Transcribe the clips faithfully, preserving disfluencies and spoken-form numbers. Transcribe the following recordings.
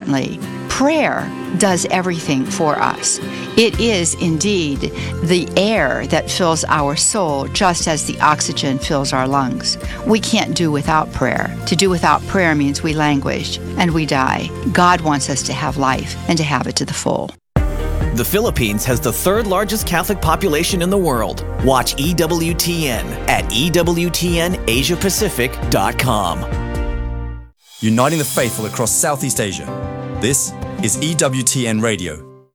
importantly, prayer does everything for us. It is indeed the air that fills our soul, just as the oxygen fills our lungs. We can't do without prayer. To do without prayer means we languish and we die. God wants us to have life and to have it to the full. The Philippines has the third largest Catholic population in the world. Watch E W T N at E W T N Asia Pacific dot com. Uniting the faithful across Southeast Asia. This is E W T N Radio.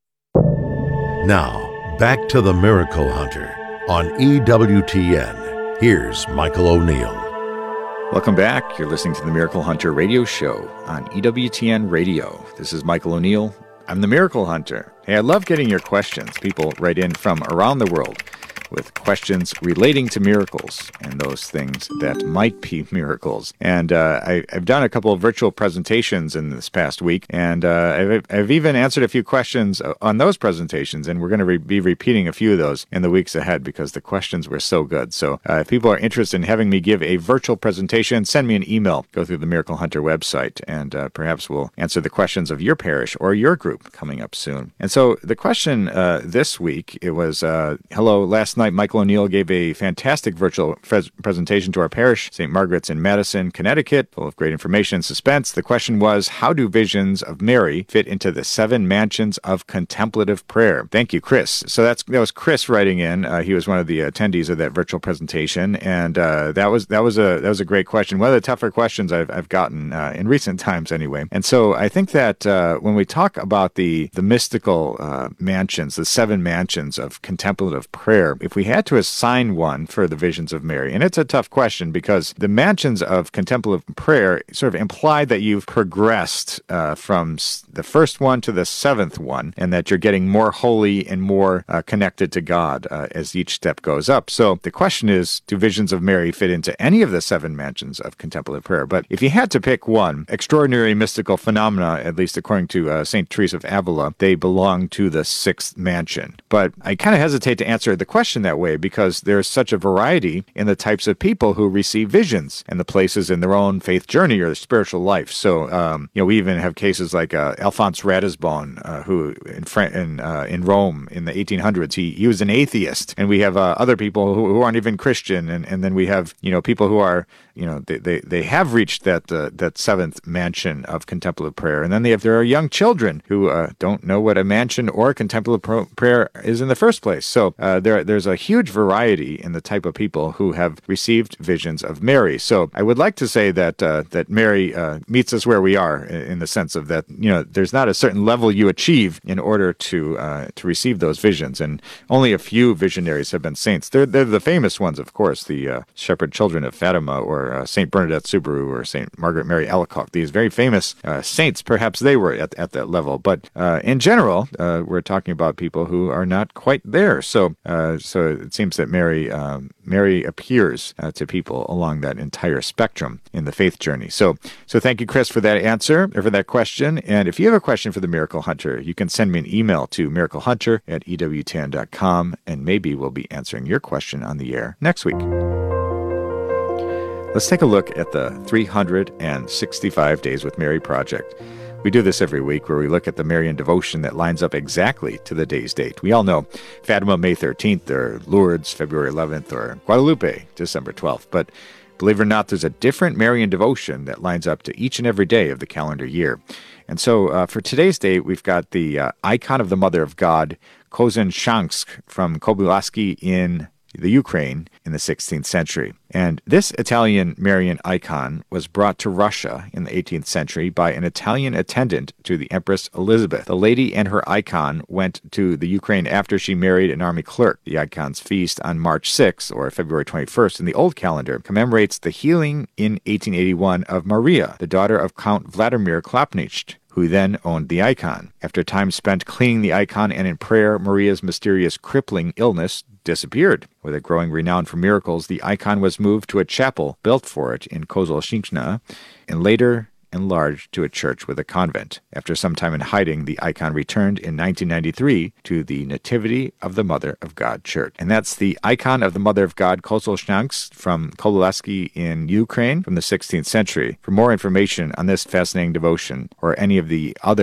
Now, back to the Miracle Hunter on E W T N. Here's Michael O'Neill. Welcome back. You're listening to the Miracle Hunter radio show on E W T N Radio. This is Michael O'Neill. I'm the Miracle Hunter. Hey, I love getting your questions. People write in from around the world with questions relating to miracles and those things that might be miracles. And uh, I, I've done a couple of virtual presentations in this past week, and uh, I've, I've even answered a few questions on those presentations, and we're going to re- be repeating a few of those in the weeks ahead because the questions were so good. So uh, if people are interested in having me give a virtual presentation, send me an email. Go through the Miracle Hunter website, and uh, perhaps we'll answer the questions of your parish or your group coming up soon. And so the question uh, this week, it was, uh, hello, last night Michael O'Neill gave a fantastic virtual pres- presentation to our parish, Saint Margaret's in Madison, Connecticut, full of great information and suspense. The question was, how do visions of Mary fit into the seven mansions of contemplative prayer? Thank you, Chris. So that's that was Chris writing in. Uh, he was one of the attendees of that virtual presentation, and uh, that was that was a that was a great question. One of the tougher questions I've I've gotten uh, in recent times, anyway. And so I think that uh, when we talk about the the mystical uh, mansions, the seven mansions of contemplative prayer, if we had to assign one for the visions of Mary, and it's a tough question because the mansions of contemplative prayer sort of imply that you've progressed uh, from the first one to the seventh one, and that you're getting more holy and more uh, connected to God uh, as each step goes up. So the question is, do visions of Mary fit into any of the seven mansions of contemplative prayer? But if you had to pick one, extraordinary mystical phenomena, at least according to uh, Saint Teresa of Avila, they belong to the sixth mansion. But I kind of hesitate to answer the question that way because there's such a variety in the types of people who receive visions and the places in their own faith journey or their spiritual life. So, um, you know, we even have cases like uh, Alphonse Ratisbonne, uh, who in, Fran- in, uh, in Rome in the eighteen hundreds, he, he was an atheist. And we have uh, other people who, who aren't even Christian. And, and then we have, you know, people who are, you know, they, they, they have reached that uh, that seventh mansion of contemplative prayer. And then they have, there are young children who uh, don't know what a mansion or contemplative pro- prayer is in the first place. So uh, there there's a huge variety in the type of people who have received visions of Mary. So I would like to say that uh, that Mary uh, meets us where we are in, in the sense of that, you know, there's not a certain level you achieve in order to uh, to receive those visions. And only a few visionaries have been saints. They're, they're the famous ones, of course, the uh, Shepherd Children of Fatima or uh, Saint Bernadette Soubirous or Saint Margaret Mary Alacoque. These very famous uh, saints, perhaps they were at, at that level. But uh, in general, uh, we're talking about people who are not quite there. So uh, so it seems that Mary um, Mary appears uh, to people along that entire spectrum in the faith journey. So so thank you, Chris, for that answer, or for that question. And if you have a question for the Miracle Hunter, you can send me an email to miraclehunter at E W T N dot com, and maybe we'll be answering your question on the air next week. Let's take a look at the three hundred sixty-five Days with Mary project. We do this every week where we look at the Marian devotion that lines up exactly to the day's date. We all know Fatima, May thirteenth, or Lourdes, February eleventh, or Guadalupe, December twelfth. But believe it or not, there's a different Marian devotion that lines up to each and every day of the calendar year. And so uh, for today's date, we've got the uh, icon of the Mother of God, Kozinshansk, from Kobylski in the Ukraine in the sixteenth century. And this Italian Marian icon was brought to Russia in the eighteenth century by an Italian attendant to the Empress Elizabeth. The lady and her icon went to the Ukraine after she married an army clerk. The icon's feast on March sixth, or February twenty-first in the old calendar, commemorates the healing in eighteen eighty-one of Maria, the daughter of Count Vladimir Klapnich, who then owned the icon. After time spent cleaning the icon and in prayer, Maria's mysterious crippling illness disappeared. With a growing renown for miracles, the icon was moved to a chapel built for it in Kozolshichna, and later enlarged to a church with a convent. After some time in hiding, the icon returned in nineteen ninety-three to the Nativity of the Mother of God Church. And that's the icon of the Mother of God, Kozolshansk, from Kobylski in Ukraine from the sixteenth century. For more information on this fascinating devotion or any of the other